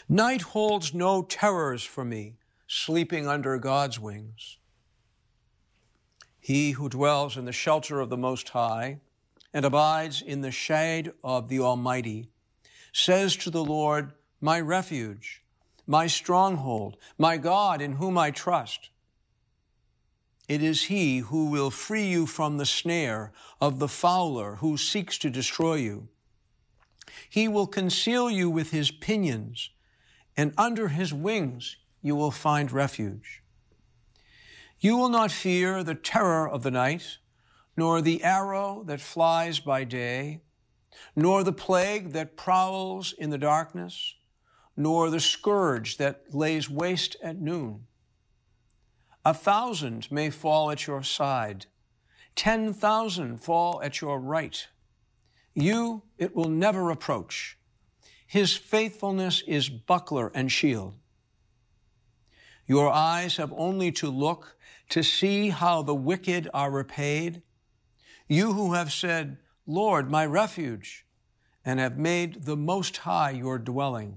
Night holds no terrors for me, sleeping under God's wings. He who dwells in the shelter of the Most High and abides in the shade of the Almighty says to the Lord, my refuge, my stronghold, my God in whom I trust. It is he who will free you from the snare of the fowler who seeks to destroy you. He will conceal you with his pinions, and under his wings you will find refuge. You will not fear the terror of the night, nor the arrow that flies by day, nor the plague that prowls in the darkness, nor the scourge that lays waste at noon. 1,000 may fall at your side, 10,000 fall at your right. You it will never approach. His faithfulness is buckler and shield. Your eyes have only to look to see how the wicked are repaid. You who have said, Lord, my refuge, and have made the Most High your dwelling.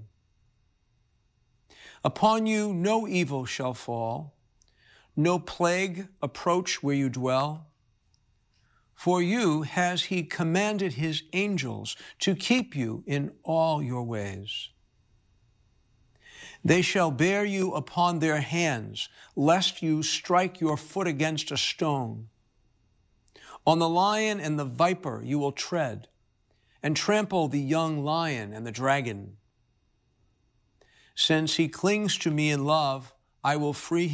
Upon you no evil shall fall, no plague approach where you dwell. For you has he commanded his angels to keep you in all your ways. They shall bear you upon their hands, lest you strike your foot against a stone. On the lion and the viper you will tread, and trample the young lion and the dragon. Since he clings to me in love, I will free him.